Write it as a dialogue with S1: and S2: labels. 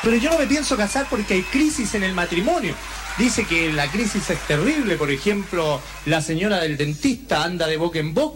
S1: Pero yo no me pienso casar porque hay crisis en el matrimonio. Dice que la crisis es terrible, por ejemplo, la señora del dentista anda de boca en boca.